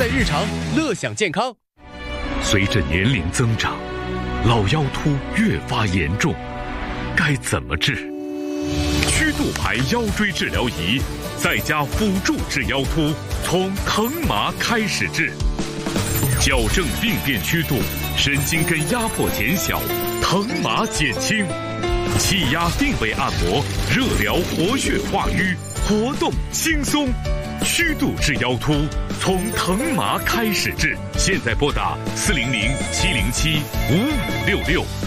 日常，乐享健康。 随着年龄增长，老腰突越发严重，该怎么治？曲度牌腰椎治疗仪在家辅助治腰突，从疼麻开始治，矫正病变曲度，神经根压迫减小，疼麻减轻，气压定位按摩，热疗活血化瘀，活动轻松。曲度治腰突，从疼麻开始治。现在拨打400-707-5566。